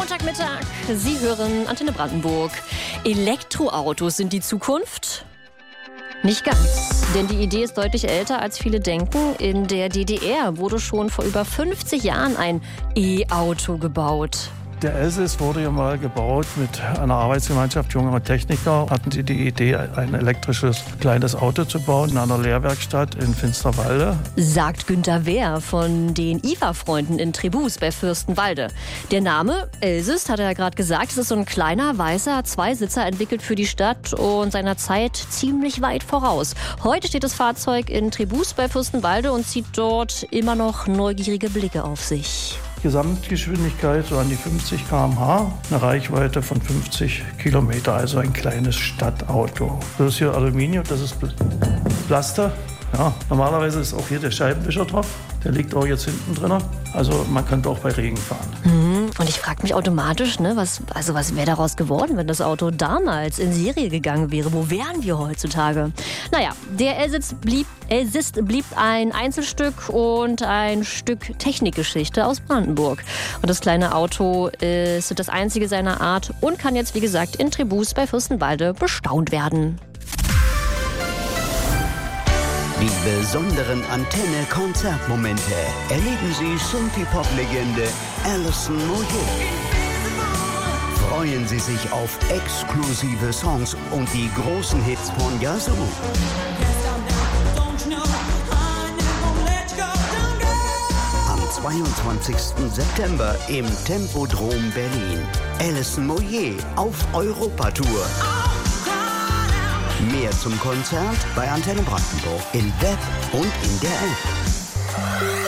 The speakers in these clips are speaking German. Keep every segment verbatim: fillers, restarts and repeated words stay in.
Montagmittag, Sie hören Antenne Brandenburg. Elektroautos sind die Zukunft? Nicht ganz, denn die Idee ist deutlich älter, als viele denken. In der D D R wurde schon vor über fünfzig Jahren ein E-Auto gebaut. Der Elsis wurde ja mal gebaut mit einer Arbeitsgemeinschaft junger Techniker. Hatten sie die Idee, ein elektrisches kleines Auto zu bauen in einer Lehrwerkstatt in Finsterwalde. Sagt Günter Wehr von den I F A-Freunden in Tribus bei Fürstenwalde. Der Name Elsis, hat er ja gerade gesagt, es ist so ein kleiner, weißer Zweisitzer, entwickelt für die Stadt und seiner Zeit ziemlich weit voraus. Heute steht das Fahrzeug in Tribus bei Fürstenwalde und zieht dort immer noch neugierige Blicke auf sich. Gesamtgeschwindigkeit so an die fünfzig Kilometer pro Stunde, eine Reichweite von fünfzig Kilometer, also ein kleines Stadtauto. Das ist hier Aluminium, das ist Plaster. Ja, normalerweise ist auch hier der Scheibenwischer drauf. Der liegt auch jetzt hinten drin. Also man könnte auch bei Regen fahren. Mhm. Und ich frage mich automatisch, ne, was, also was wäre daraus geworden, wenn das Auto damals in Serie gegangen wäre? Wo wären wir heutzutage? Naja, der Elsis blieb, Elsis blieb ein Einzelstück und ein Stück Technikgeschichte aus Brandenburg. Und das kleine Auto ist das einzige seiner Art und kann jetzt, wie gesagt, in Tribus bei Fürstenwalde bestaunt werden. Die besonderen Antenne-Konzertmomente erleben Sie Synthie-Pop-Legende Alison Moyet. Freuen Sie sich auf exklusive Songs und die großen Hits von Yazoo. Am zweiundzwanzigsten September im Tempodrom Berlin. Alison Moyet auf Europatour. Mehr zum Konzert bei Antenne Brandenburg im Web und in der App.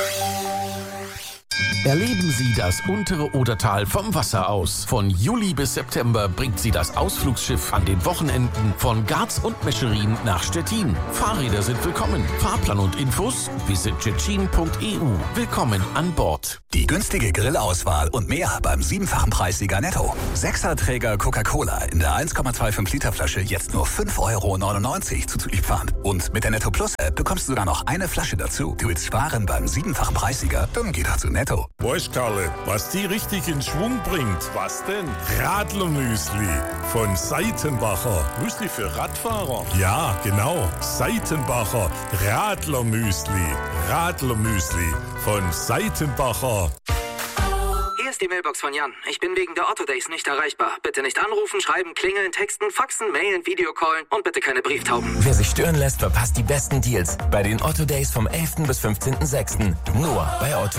Erleben Sie das untere Odertal vom Wasser aus. Von Juli bis September bringt Sie das Ausflugsschiff an den Wochenenden von Garz und Mescherin nach Stettin. Fahrräder sind willkommen. Fahrplan und Infos visit tschetschen punkt e u. Willkommen an Bord. Die günstige Grillauswahl und mehr beim siebenfachen Preissieger Netto. Sechserträger Coca-Cola in der eins Komma fünfundzwanzig Liter Flasche jetzt nur fünf Euro neunundneunzig zuzüglich Pfand. Und mit der Netto Plus App bekommst du sogar noch eine Flasche dazu. Du willst sparen beim siebenfachen Preissieger? Dann geh doch zu Netto. Weißt Karle, was die richtig in Schwung bringt? Was denn? Radlermüsli von Seitenbacher. Müsli für Radfahrer? Ja, genau. Seitenbacher Radlermüsli. Radlermüsli von Seitenbacher. Hier ist die Mailbox von Jan. Ich bin wegen der Otto Days nicht erreichbar. Bitte nicht anrufen, schreiben, klingeln, texten, faxen, mailen, Videocallen und bitte keine Brieftauben. Wer sich stören lässt, verpasst die besten Deals bei den Otto Days vom elften bis fünfzehnten sechsten Nur bei Otto.